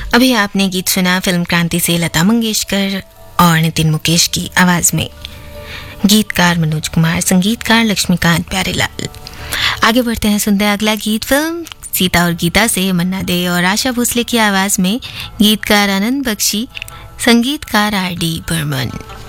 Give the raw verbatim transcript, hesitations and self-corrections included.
अभी आपने गीत सुना फिल्म क्रांति से लता मंगेशकर और नितिन मुकेश की आवाज में। गीतकार मनोज कुमार, संगीतकार लक्ष्मीकांत प्यारेलाल। आगे बढ़ते हैं, सुनते हैं अगला गीत फिल्म सीता और गीता से। मन्ना डे और आशा भोसले की आवाज में, गीतकार आनंद बख्शी, संगीतकार आर डी बर्मन।